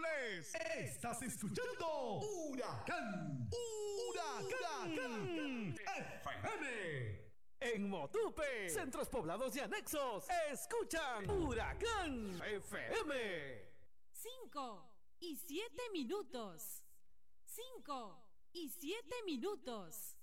miércoles. Estás escuchando Huracán FM. En Motupe, centros poblados y anexos, escuchan Huracán FM. 5 y 7 minutos. 5 y 7 minutos.